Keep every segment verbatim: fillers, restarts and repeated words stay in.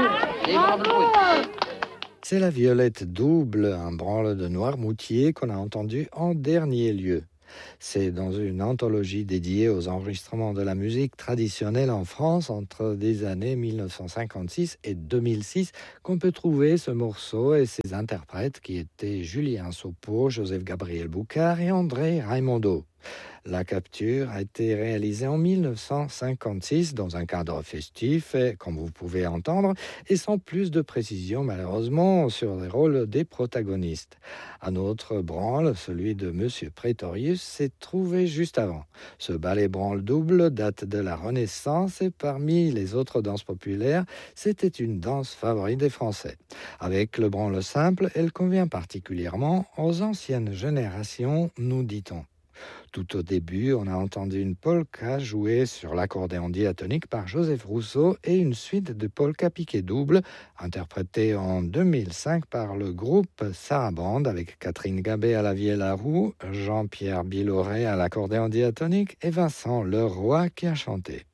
C'est la violette double, un branle de Noirmoutier qu'on a entendu en dernier lieu. C'est dans une anthologie dédiée aux enregistrements de la musique traditionnelle en France entre les années mille neuf cent cinquante-six et deux mille six qu'on peut trouver ce morceau et ses interprètes qui étaient Julien Sopo, Joseph Gabriel Boucard et André Raimondo. La capture a été réalisée en mille neuf cent cinquante-six dans un cadre festif, et, comme vous pouvez entendre, et sans plus de précision malheureusement sur les rôles des protagonistes. Un autre branle, celui de Monsieur Prétorius, s'est trouvé juste avant. Ce ballet branle double date de la Renaissance et parmi les autres danses populaires, c'était une danse favorite des Français. Avec le branle simple, elle convient particulièrement aux anciennes générations, nous dit-on. Tout au début, on a entendu une polka jouée sur l'accordéon diatonique par Joseph Rousseau et une suite de polka piqué double, interprétée en deux mille cinq par le groupe Sarabande avec Catherine Gabet à la vielle à roue, Jean-Pierre Biloret à l'accordéon diatonique et Vincent Leroy qui a chanté.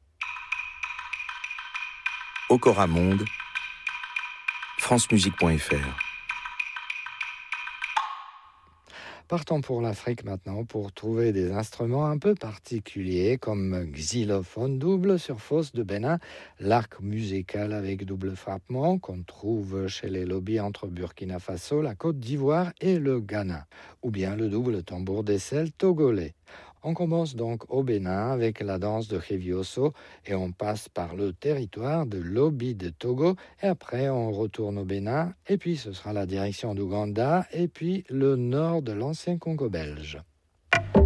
Okora Monde, francemusique point f r. Partons pour l'Afrique maintenant pour trouver des instruments un peu particuliers comme xylophone double sur fosse de Bénin, l'arc musical avec double frappement qu'on trouve chez les lobbies entre Burkina Faso, la Côte d'Ivoire et le Ghana, ou bien le double tambour d'aisselle togolais. On commence donc au Bénin avec la danse de Hevioso et on passe par le territoire de l'Obi de Togo et après on retourne au Bénin et puis ce sera la direction d'Ouganda et puis le nord de l'ancien Congo belge.